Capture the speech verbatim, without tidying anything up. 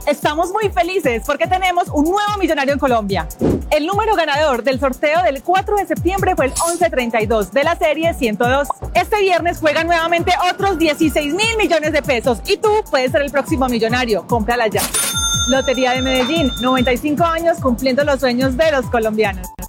Estamos muy felices porque tenemos un nuevo millonario en Colombia. El número ganador del sorteo del cuatro de septiembre fue el once treinta y dos de la serie ciento dos. Este viernes juegan nuevamente otros dieciséis mil millones de pesos y tú puedes ser el próximo millonario. Cómprala ya. Lotería de Medellín, noventa y cinco años cumpliendo los sueños de los colombianos.